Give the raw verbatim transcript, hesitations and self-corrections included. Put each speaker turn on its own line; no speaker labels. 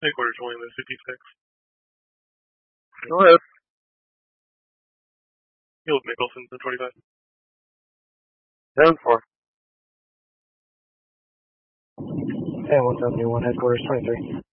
Headquarters twenty with fifty-six.
Go ahead.
Field Nicholson, the twenty-five.
ten four.
Hey, what's up, you one, headquarters twenty-three.